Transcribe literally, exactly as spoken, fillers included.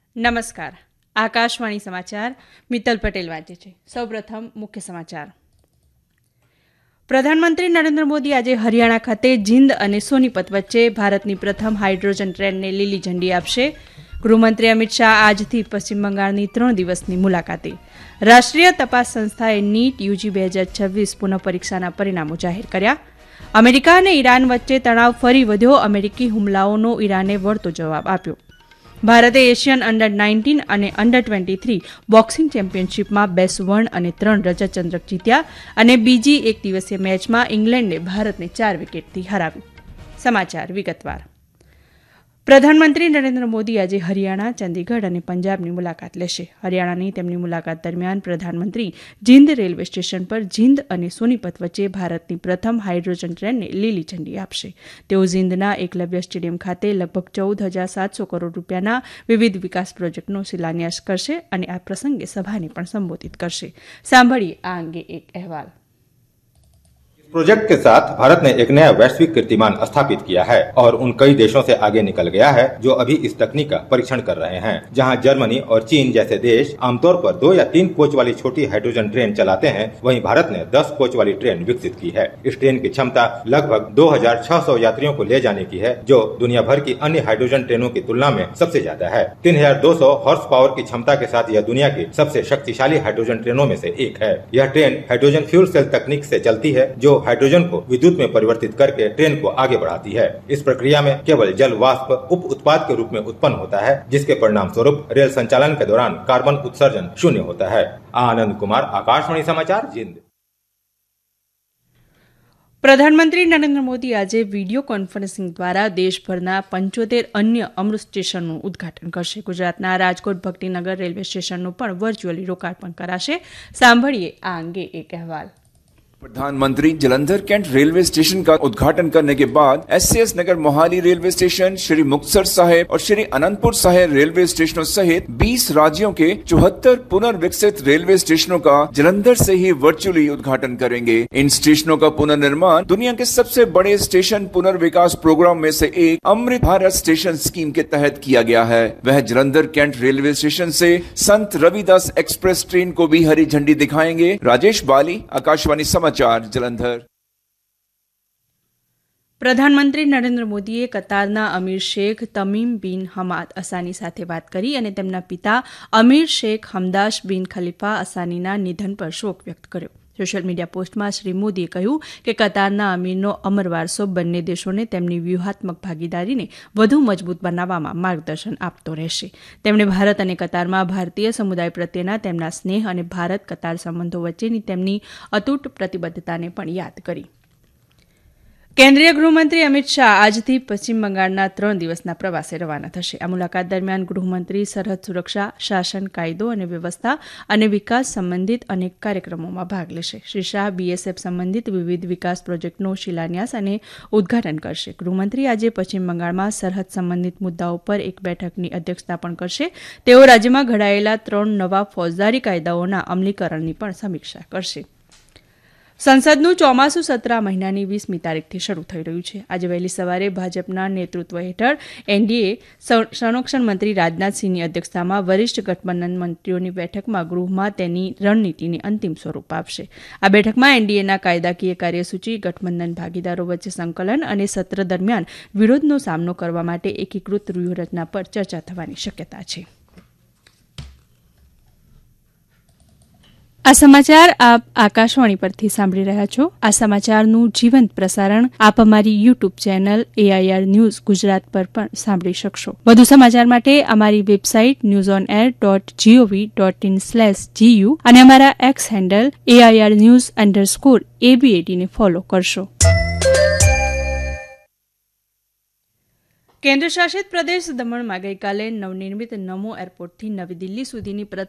નમસ્કાર. આકાશવાણી સમાચાર મિત્તલ પટેલ વાંચે છે. સૌપ્રથમ મુખ્ય સમાચાર. પ્રધાનમંત્રી નરેન્દ્ર મોદી આજે હરિયાણા ખાતે જીંદ અને સોનીપત વચ્ચે ભારતની પ્રથમ હાઇડ્રોજન ટ્રેનને લીલી ઝંડી આપશે. ગૃહમંત્રી અમિત શાહ આજથી પશ્ચિમ બંગાળની ત્રણ દિવસની મુલાકાતે. રાષ્ટ્રીય તપાસ સંસ્થાએ નીટ યુજી બે હજાર છવ્વીસ પુનઃ પરીક્ષાના પરિણામો જાહેર કર્યા. અમેરિકા અને ઈરાન વચ્ચે તણાવ ફરી વધ્યો. અમેરિકી હુમલાઓનો ઈરાને વળતો જવાબ આપ્યો. ભારતે એશિયન અંડર નાઇન્ટીન અને અંડર ટ્વેન્ટી થ્રી બોક્સિંગ ચેમ્પિયનશીપમાં બે સુવર્ણ અને ત્રણ રજત ચંદ્રક જીત્યા અને બીજી એક દિવસીય મેચમાં ઇંગ્લેન્ડે ભારતને ચાર વિકેટથી હરાવ્યું. સમાચાર વિગતવાર. પ્રધાનમંત્રી નરેન્દ્ર મોદી આજે હરિયાણા, ચંદીગઢ અને પંજાબની મુલાકાત લેશે. હરિયાણાની તેમની મુલાકાત દરમિયાન પ્રધાનમંત્રી જીંદ રેલવે સ્ટેશન પર જીંદ અને સોનીપત વચ્ચે ભારતની પ્રથમ હાઇડ્રોજન ટ્રેનને લીલી ઝંડી આપશે. તેઓ જીંદના એકલવ્ય સ્ટેડિયમ ખાતે લગભગ ચૌદ હજાર સાતસો કરોડ રૂપિયાના વિવિધ વિકાસ પ્રોજેક્ટનો શિલાન્યાસ કરશે અને આ પ્રસંગે સભાને પણ સંબોધિત કરશે. સાંભળીએ આ અંગે એક અહેવાલ. प्रोजेक्ट के साथ भारत ने एक नया वैश्विक कीर्तिमान स्थापित किया है और उन कई देशों से आगे निकल गया है जो अभी इस तकनीक का परीक्षण कर रहे हैं. जहां जर्मनी और चीन जैसे देश आमतौर पर दो या तीन कोच वाली छोटी हाइड्रोजन ट्रेन चलाते हैं, वहीं भारत ने दस कोच वाली ट्रेन विकसित की है. इस ट्रेन की क्षमता लगभग दो हजार छह सौ यात्रियों को ले जाने की है, जो दुनिया भर की अन्य हाइड्रोजन ट्रेनों की तुलना में सबसे ज्यादा है. तीन हजार दो सौ हॉर्स पावर की क्षमता के साथ यह दुनिया की सबसे शक्तिशाली हाइड्रोजन ट्रेनों में से एक है. यह ट्रेन हाइड्रोजन फ्यूल सेल तकनीक से चलती है, जो हाइड्रोजन को विद्युत में परिवर्तित करके ट्रेन को आगे बढ़ाती है. इस प्रक्रिया में केवल जल वाष्प उप उत्पाद के रूप में उत्पन्न होता है, जिसके परिणाम स्वरूप रेल संचालन के दौरान कार्बन उत्सर्जन शून्य होता है. आनंद कुमार, आकाशवाणी समाचार, जिंद. પ્રધાનમંત્રી નરેન્દ્ર મોદી આજે વિડીયો કોન્ફરન્સિંગ દ્વારા દેશભરના પંચોતેર અન્ય અમૃત સ્ટેશનનું ઉદઘાટન કરશે. ગુજરાતના રાજકોટ ભક્તિનગર રેલવે સ્ટેશનનું પણ વર્ચ્યુઅલી લોકાર્પણ કરાશે. સાંભળીએ આ અંગે એક અહેવાલ. प्रधानमंत्री जलंधर कैंट रेलवे स्टेशन का उद्घाटन करने के बाद एससीएस नगर मोहाली रेलवे स्टेशन, श्री मुक्तसर साहिब और श्री अनंतपुर साहिब रेलवे स्टेशनों सहित बीस राज्यों के चौहत्तर पुनर्विकसित रेलवे स्टेशनों का जलंधर से ही वर्चुअली उद्घाटन करेंगे. इन स्टेशनों का पुनर्निर्माण दुनिया के सबसे बड़े स्टेशन पुनर्विकास प्रोग्राम में से एक अमृत भारत स्टेशन स्कीम के तहत किया गया है. वह जलंधर कैंट रेलवे स्टेशन से संत रविदास एक्सप्रेस ट्रेन को भी हरी झंडी दिखाएंगे. राजेश बाली, आकाशवाणी समाचार, जलंधर. પ્રધાનમંત્રી નરેન્દ્ર મોદીએ કતારના અમીર શેખ તમીમ બિન હમાદ અસાની સાથે વાત કરી અને તેમના પિતા અમીર શેખ હમદાશ બિન ખલીફા અસાનીના નિધન પર શોક વ્યક્ત કર્યો. સોશિયલ મીડિયા પોસ્ટમાં શ્રી મોદીએ કહ્યું કે કતારના અમીરનો અમર વારસો બંને દેશોને તેમની વ્યૂહાત્મક ભાગીદારીને વધુ મજબૂત બનાવવામાં માર્ગદર્શન આપતો રહેશે. તેમણે ભારત અને કતારમાં ભારતીય સમુદાય પ્રત્યેના તેમના સ્નેહ અને ભારત કતાર સંબંધો વચ્ચેની તેમની અતૂટ પ્રતિબદ્ધતાને પણ યાદ કરી. કેન્દ્રીય ગૃહમંત્રી અમિત શાહ આજથી પશ્ચિમ બંગાળના ત્રણ દિવસના પ્રવાસે રવાના થશે. આ મુલાકાત દરમિયાન ગૃહમંત્રી સરહદ સુરક્ષા, શાસન, કાયદો અને વ્યવસ્થા અને વિકાસ સંબંધિત અનેક કાર્યક્રમોમાં ભાગ લેશે. શ્રી શાહ બીએસએફ સંબંધિત વિવિધ વિકાસ પ્રોજેક્ટનો શિલાન્યાસ અને ઉદઘાટન કરશે. ગૃહમંત્રી આજે પશ્ચિમ બંગાળમાં સરહદ સંબંધિત મુદ્દાઓ પર એક બેઠકની અધ્યક્ષતા પણ કરશે. તેઓ રાજ્યમાં ઘડાયેલા ત્રણ નવા ફોજદારી કાયદાઓના અમલીકરણની પણ સમીક્ષા કરશે. સંસદનું ચોમાસું સત્ર આ મહિનાની વીસમી તારીખથી શરૂ થઈ રહ્યું છે. આજે વહેલી સવારે ભાજપના નેતૃત્વ હેઠળ એનડીએ સંરક્ષણ મંત્રી રાજનાથસિંહની અધ્યક્ષતામાં વરિષ્ઠ ગઠબંધન મંત્રીઓની બેઠકમાં ગૃહમાં તેની રણનીતિને અંતિમ સ્વરૂપ આપશે. આ બેઠકમાં એનડીએના કાયદાકીય કાર્યસૂચિ, ગઠબંધન ભાગીદારો વચ્ચે સંકલન અને સત્ર દરમિયાન વિરોધનો સામનો કરવા માટે એકીકૃત વ્યૂહરચના પર ચર્ચા થવાની શક્યતા છે. આ સમાચાર આપ આકાશવાણી પરથી સાંભળી રહ્યા છો. આ સમાચારનું જીવંત પ્રસારણ આપ અમારી YouTube channel AIR news Gujarat પર પણ સાંભળી શકશો. વધુ સમાચાર માટે અમારી website news on air dot GOV dot in slash GU અને અમારા x handle AIR news underscore એબીએટીને follow કરશો. કેન્દ્ર શાસિત પ્રદેશ દમણમાં ગઈકાલે નવનિર્મિત નમો એરપોર્ટથી નવી દિલ્હી સુધીની